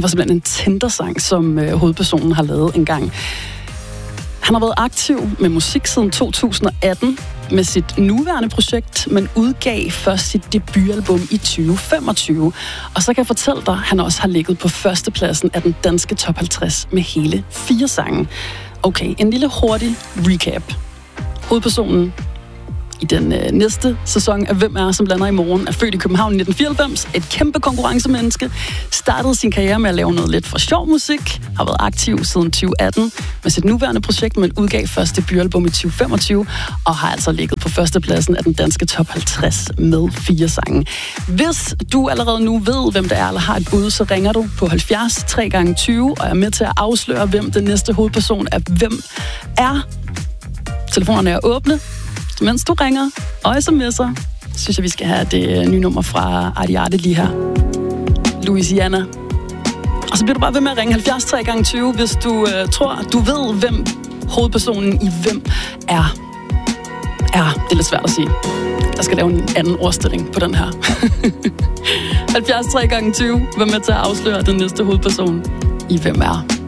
Det var simpelthen en Tinder-sang, som hovedpersonen har lavet engang. Han har været aktiv med musik siden 2018 med sit nuværende projekt, men udgav først sit debutalbum i 2025. Og så kan jeg fortælle dig, at han også har ligget på førstepladsen af den danske top 50 med hele 4 sange. Okay, en lille hurtig recap. Hovedpersonen i den næste sæson af Hvem er, som lander i morgen, er født i København i 1994, et kæmpe konkurrencemenneske, startede sin karriere med at lave noget lidt for sjov musik, har været aktiv siden 2018 med sit nuværende projekt, men udgav først debutalbum i 2025, og har altså ligget på førstepladsen af den danske top 50 med 4 sange. Hvis du allerede nu ved, hvem det er, eller har et bud, så ringer du på 70 3x20, og er med til at afsløre, hvem den næste hovedperson af Hvem er. Telefonerne er åbne. Mens du ringer og sms'er, synes jeg, vi skal have det nye nummer fra Ariarte lige her. Louisiana. Og så bliver du bare ved med at ringe 70 3x20, hvis du tror, du ved, hvem hovedpersonen i Hvem er. Ja, det er lidt svært at sige. Jeg skal lave en anden ordstilling på den her. 70 3x20. Vær med til at afsløre den næste hovedperson i Hvem er.